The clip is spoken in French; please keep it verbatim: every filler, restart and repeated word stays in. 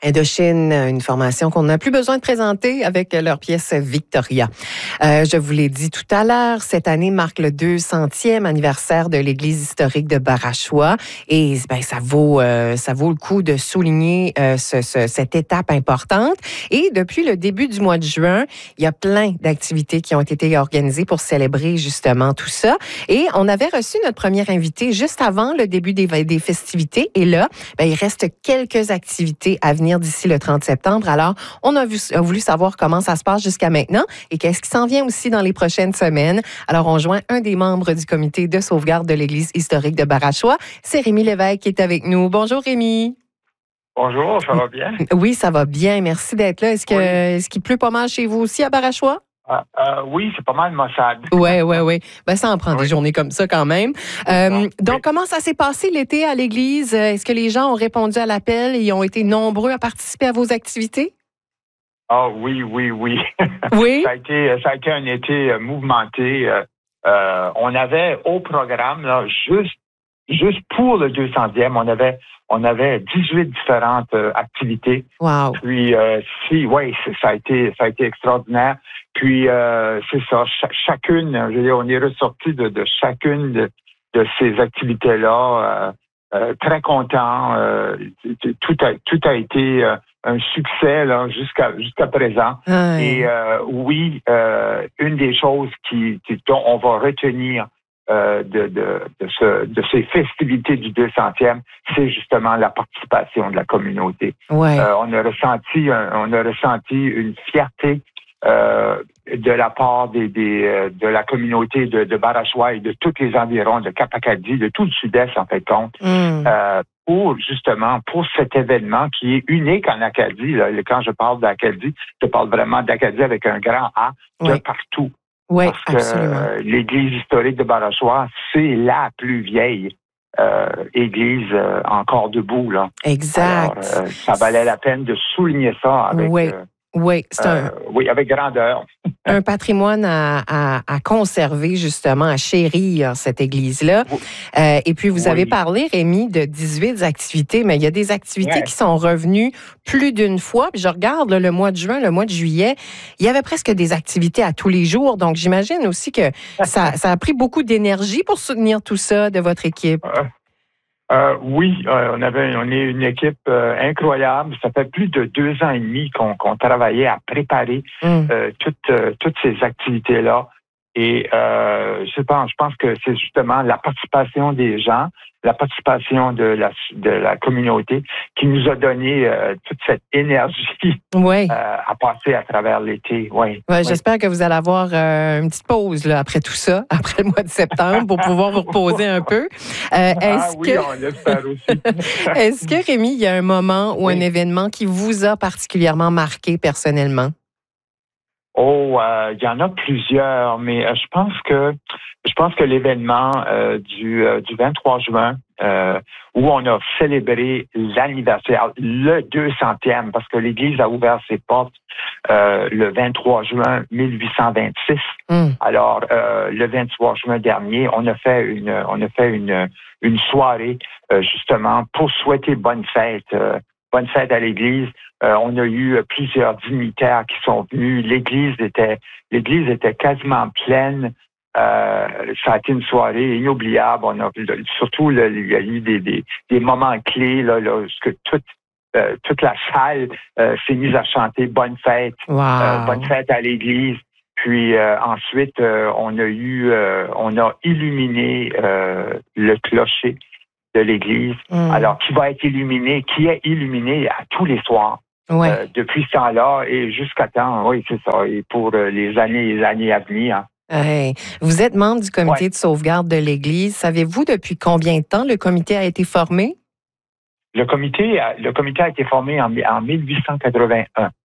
Indochine, une formation qu'on n'a plus besoin de présenter avec leur pièce Victoria. Euh, je vous l'ai dit tout à l'heure, cette année marque le deux centième anniversaire de l'Église historique de Barachois et ben, ça, vaut, euh, ça vaut le coup de souligner euh, ce, ce, cette étape importante. Et depuis le début du mois de juin, il y a plein d'activités qui ont été organisées pour célébrer justement tout ça. Et on avait reçu notre premier invité juste avant le début des, des festivités. Et là, ben, il reste quelques activités à venir d'ici le trente septembre. Alors, on a, vu, a voulu savoir comment ça se passe jusqu'à maintenant et qu'est-ce qui s'en vient aussi dans les prochaines semaines. Alors, on joint un des membres du comité de sauvegarde de l'Église historique de Barachois. C'est Rémi Lévesque qui est avec nous. Bonjour, Rémi. Bonjour, ça va bien? Oui, ça va bien. Merci d'être là. Est-ce que, oui. est-ce qu'il pleut pas mal chez vous aussi à Barachois? Euh, euh, oui, c'est pas mal maussade. Oui, oui, oui. Ben, ça en prend oui. des journées comme ça quand même. Euh, oui. Donc, comment ça s'est passé l'été à l'église? Est-ce que les gens ont répondu à l'appel et ont été nombreux à participer à vos activités? Ah oui, oui, oui. Oui? ça, a été, ça a été un été mouvementé. Euh, on avait au programme, là, juste, juste pour le deux centième, on avait, on avait dix-huit différentes euh, activités. Wow. Puis, euh, si, oui, ça a été, ça a été extraordinaire. Puis, euh, c'est ça, ch- chacune, je veux dire, on est ressorti de, de chacune de, de ces activités-là, euh, euh, très content. Euh, tout a, tout a été euh, un succès là jusqu'à jusqu'à présent. Ouais. Et euh, oui, euh, une des choses qui, qui dont on va retenir euh, de, de, de, ce, de ces festivités du deux centième, c'est justement la participation de la communauté. Ouais. Euh, on a ressenti, un, on a ressenti une fierté. Euh, de la part des, des, euh, de la communauté de, de Barachois et de tous les environs de Cap-Acadie, de tout le sud-est en fait compte, mm. euh, pour justement pour cet événement qui est unique en Acadie. Là. Quand je parle d'Acadie, je parle vraiment d'Acadie avec un grand A de ouais. partout. Oui, parce que absolument. euh, l'Église historique de Barachois, c'est la plus vieille euh, église euh, encore debout. Là. Exact. Alors, euh, ça valait la peine de souligner ça avec... Oui. Euh, Oui, c'est un, euh, oui, avec grandeur. un patrimoine à, à, à conserver, justement, à chérir, cette église-là. Oui. Euh, et puis, vous oui. avez parlé, Rémi, de dix-huit activités, mais il y a des activités ouais. qui sont revenues plus d'une fois. Puis je regarde là, le mois de juin, le mois de juillet, il y avait presque des activités à tous les jours. Donc, j'imagine aussi que ça, ça a pris beaucoup d'énergie pour soutenir tout ça de votre équipe. Euh. Euh, oui, euh, on avait, on est une équipe euh, incroyable. Ça fait plus de deux ans et demi qu'on, qu'on travaillait à préparer mm. euh, toutes, euh, toutes ces activités-là. Et euh, je pense, je pense que c'est justement la participation des gens, la participation de la, de la communauté qui nous a donné euh, toute cette énergie oui. euh, à passer à travers l'été. Oui. Ouais, oui. J'espère que vous allez avoir euh, une petite pause là, après tout ça, après le mois de septembre, pour pouvoir vous reposer un peu. Euh, est-ce ah oui, que... on l'espère aussi. Est-ce que, Rémi, il y a un moment ou oui. un événement qui vous a particulièrement marqué personnellement? Oh, euh, il y en a plusieurs, mais euh, je pense que je pense que l'événement euh, du euh, du vingt-trois juin euh, où on a célébré l'anniversaire, le deux centième, parce que l'Église a ouvert ses portes euh, le vingt-trois juin mille huit cent vingt-six. Mm. Alors euh, le vingt-trois juin dernier, on a fait une on a fait une une soirée euh, justement pour souhaiter bonne fête. Euh, Bonne fête à l'Église. Euh, on a eu plusieurs dignitaires qui sont venus. L'Église était, l'Église était quasiment pleine. Euh, ça a été une soirée inoubliable. On a surtout là, il y a eu des, des, des moments clés là, là que toute euh, toute la salle euh, s'est mise à chanter Bonne fête, wow. euh, Bonne fête à l'Église. Puis euh, ensuite, euh, on a eu, euh, on a illuminé euh, le clocher de l'Église, mm. alors qui va être illuminé, qui est illuminé à tous les soirs ouais. euh, depuis ce temps-là et jusqu'à temps, oui, c'est ça, et pour euh, les années et les années à venir. Hein. Hey. Vous êtes membre du comité ouais. de sauvegarde de l'Église. Savez-vous depuis combien de temps le comité a été formé? Le comité, a, le comité a été formé en, en mille huit cent quatre-vingt-un.